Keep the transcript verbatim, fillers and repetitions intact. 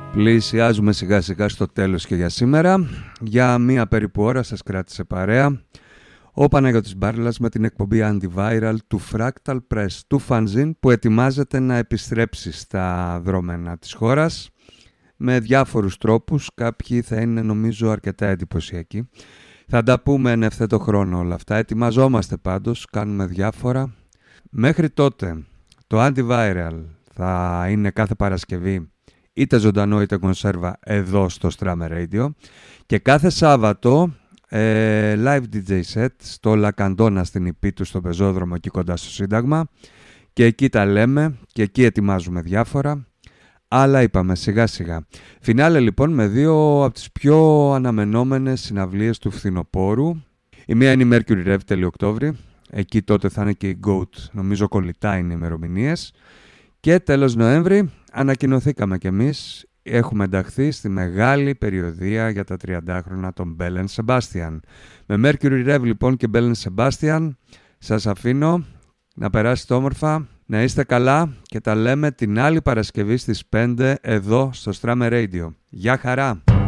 Πλησιάζουμε σιγά σιγά στο τέλος και για σήμερα. Για μία περίπου ώρα σας κράτησε παρέα ο Παναγιώτης Μπάρλας με την εκπομπή Antiviral του Fractal Press, του fanzine που ετοιμάζεται να επιστρέψει στα δρόμενα της χώρας με διάφορους τρόπους. Κάποιοι θα είναι νομίζω αρκετά εντυπωσιακοί. Θα τα πούμε εν ευθέτω χρόνο όλα αυτά. Ετοιμαζόμαστε πάντως, κάνουμε διάφορα. Μέχρι τότε το Antiviral θα είναι κάθε Παρασκευή είτε ζωντανό είτε κονσέρβα εδώ στο Strammer Radio και κάθε Σάββατο ε, live ντι τζέι set στο Λακαντόνα στην Ιππή του στο πεζόδρομο εκεί κοντά στο Σύνταγμα και εκεί τα λέμε και εκεί ετοιμάζουμε διάφορα. Αλλά είπαμε σιγά σιγά. Φινάλε λοιπόν με δύο από τις πιο αναμενόμενες συναυλίες του φθινοπόρου. Η μία είναι η Mercury Rev τέλειο Οκτώβρη. Εκεί τότε θα είναι και η Goat. Νομίζω κολλητά είναι οι ημερομηνίες. Και τέλος Νοέμβρη ανακοινωθήκαμε κι εμείς. Έχουμε ενταχθεί στη μεγάλη περιοδεία για τα τριαντάχρονα των Bell and Sebastian. Με Mercury Rev λοιπόν και Bell and Sebastian σας αφήνω να περάσετε όμορφα. Να είστε καλά και τα λέμε την άλλη Παρασκευή στις πέντε εδώ στο Strammer Radio. Γεια χαρά!